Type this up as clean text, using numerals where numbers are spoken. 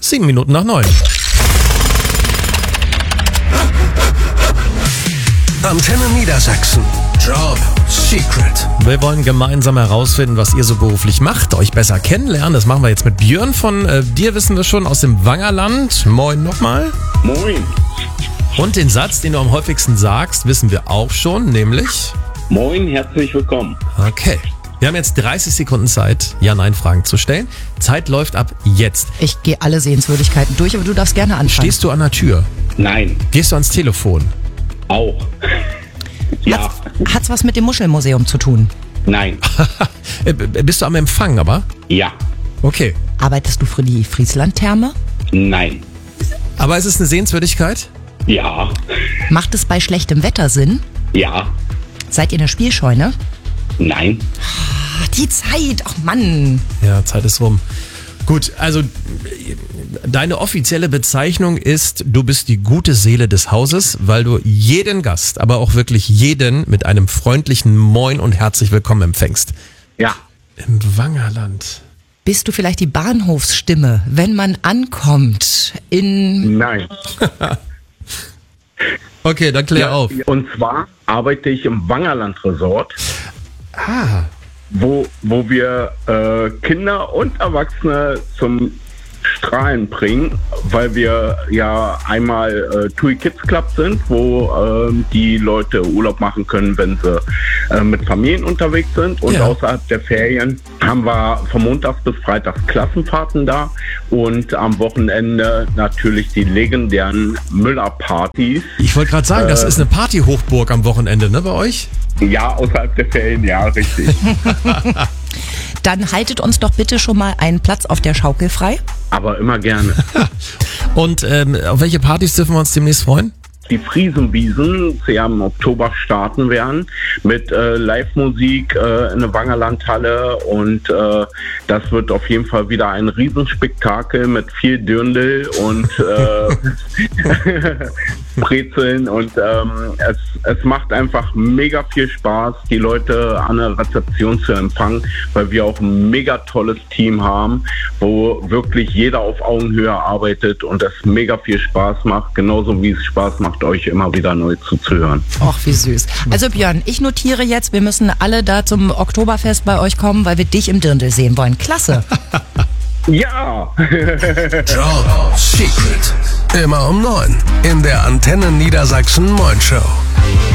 7 Minuten nach 9. Antenne Niedersachsen. Job Secret. Wir wollen gemeinsam herausfinden, was ihr so beruflich macht, euch besser kennenlernen. Das machen wir jetzt mit Björn von dir, wissen wir schon, aus dem Wangerland. Moin nochmal. Moin. Und den Satz, den du am häufigsten sagst, wissen wir auch schon, nämlich... Moin, herzlich willkommen. Okay. Wir haben jetzt 30 Sekunden Zeit, Ja-Nein-Fragen zu stellen. Zeit läuft ab jetzt. Ich gehe alle Sehenswürdigkeiten durch, aber du darfst gerne anfangen. Stehst du an der Tür? Nein, Gehst du ans Telefon? auch. Ja, Hat's was mit dem Muschelmuseum zu tun? nein, Bist du am Empfang, aber? ja, Okay. Arbeitest du für die Friesland-Therme? nein, Aber ist es eine Sehenswürdigkeit? ja, Macht es bei schlechtem Wetter Sinn? ja, Seid ihr in der Spielscheune? nein, Ach, die Zeit, ach Mann. Ja, Zeit ist rum. Gut, also deine offizielle Bezeichnung ist, du bist die gute Seele des Hauses, weil du jeden Gast, aber auch wirklich jeden mit einem freundlichen Moin und herzlich willkommen empfängst. ja, Im Wangerland. Bist du vielleicht die Bahnhofsstimme, wenn man ankommt in... nein. Okay, dann klär auf. Und zwar arbeite ich im Wangerland Resort, Ah, wo wir Kinder und Erwachsene zum Strahlen bringen, weil wir ja einmal TUI Kids Club sind, wo die Leute Urlaub machen können, wenn sie mit Familien unterwegs sind. Und Ja. außerhalb der Ferien haben wir von Montags bis Freitags Klassenfahrten da und am Wochenende natürlich die legendären Müller-Partys. ich wollte gerade sagen, das ist eine Partyhochburg am Wochenende, ne, bei euch? Ja, außerhalb der Ferien, ja, richtig. Dann haltet uns doch bitte schon mal einen Platz auf der Schaukel frei. Aber immer gerne. Und auf welche Partys dürfen wir uns demnächst freuen? Die Friesenwiesen, die ja im Oktober starten werden, mit Live-Musik in der Wangerlandhalle und das wird auf jeden Fall wieder ein Riesenspektakel mit viel Dirndl und Brezeln und es macht einfach mega viel Spaß, die Leute an der Rezeption zu empfangen, weil wir auch ein mega tolles Team haben, wo wirklich jeder auf Augenhöhe arbeitet und es mega viel Spaß macht, genauso wie es Spaß macht, euch immer wieder neu zuzuhören. Och, wie süß. Also Björn, ich notiere jetzt, wir müssen alle da zum Oktoberfest bei euch kommen, weil wir dich im Dirndl sehen wollen. Klasse. Ja! Job Secret. Immer um 9 in der Antenne Niedersachsen Moin Show.